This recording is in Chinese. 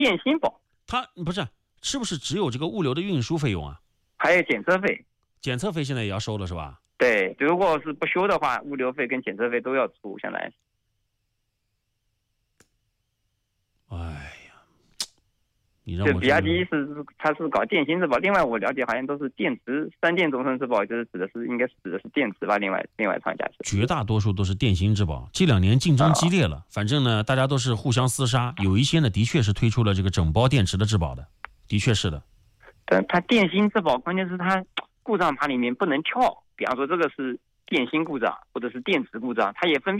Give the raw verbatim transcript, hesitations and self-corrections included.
电信保， 它不是是不是只有这个物流的运输费用啊？ 还有检测费。 检测费现在也要收了是吧？ 对，如果是不修的话，物流费跟检测费都要出，相当于。 哎呀，你让对， 我比亚迪是它是搞电芯质保，另外我了解好像都是电池三电终身质保，就是指的是应该是指的是电池吧，另外另外厂家是绝大多数都是电芯质保，这两年竞争激烈了，反正呢大家都是互相厮杀，有一些呢的确是推出了这个整包电池的质保的，的确是的。 但它电芯质保关键是它故障码里面不能跳，比方说这个是电芯故障或者是电池故障，它也分辨